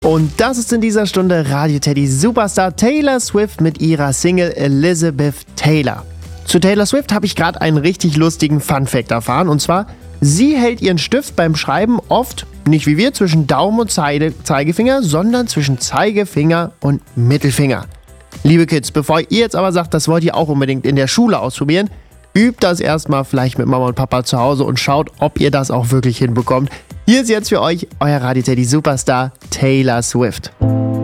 Und das ist in dieser Stunde Radio Teddy Superstar Taylor Swift mit ihrer Single Elizabeth Taylor. Zu Taylor Swift habe ich gerade einen richtig lustigen Funfact erfahren. Und zwar, sie hält ihren Stift beim Schreiben oft, nicht wie wir, zwischen Daumen und Zeigefinger, sondern zwischen Zeigefinger und Mittelfinger. Liebe Kids, bevor ihr jetzt aber sagt, das wollt ihr auch unbedingt in der Schule ausprobieren, übt das erstmal vielleicht mit Mama und Papa zu Hause und schaut, ob ihr das auch wirklich hinbekommt. Hier ist jetzt für euch euer Radio Teddy Superstar Taylor Swift.